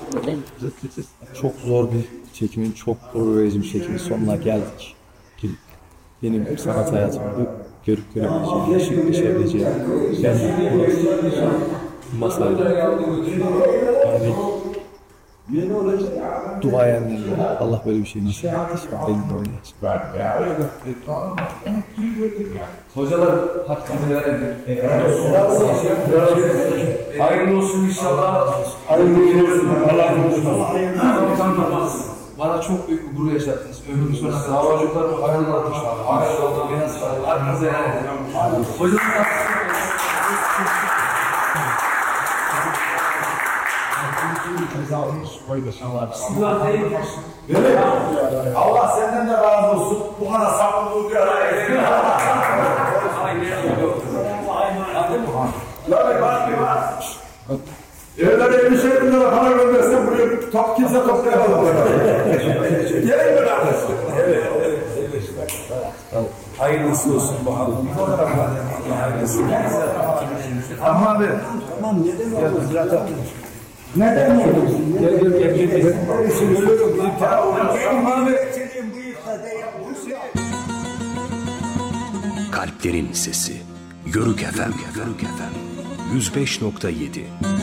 Çok zor bir çekimin, çok gurur verici bir çekimin sonuna geldik. Benim sanat hayatımda görüp görebileceğim, yaşayıp yaşayabileceğim masaydı. Yani duayenlerle Allah böyle bir şey nasip etti. Benim de öyle. Hocalar hakkını verelim. Hayırlı olsun inşallah. Hayırlı olsun. Allah bana çok büyük bir gurur yaşattınız. Ömrümün sonuna kadar. Havacıklarımı hayırlı olmuşlar. Hayırlı olsun. Arkanıza helal edin. Hocalar Allah senden de razı olsun. Bu kadar sabrını bir araya getirdin. Evlere 50 bin lira para göndersen buraya top kimse toplayamaz. Gelin mi kardeşim? Evet. hayırlısı olsun bakalım. Hayırlısı. Ama abi. Tamam neden yapıyorsun? Gel. Kalplerin Sesi Yörük FM 105.7